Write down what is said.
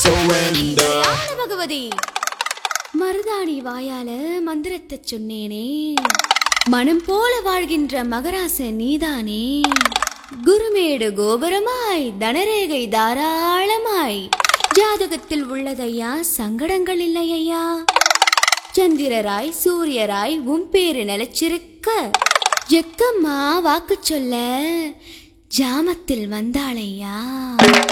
பகவதி மருதாணி வாயால மந்திரத்தை சொன்னேனே, மனம் போல வாழ்கின்ற மகராச நீதானே. குருமேடு கோபுரமாய் தனரேகை தாராளமாய் ஜாதகத்தில் உள்ளதையா, சங்கடங்கள் இல்லையா. சந்திரராய் சூரியராய் உன் பேரு நிலைச்சிருக்க, ஜெக்கம்மா வாக்கு சொல்ல ஜாமத்தில் வந்தாளையா.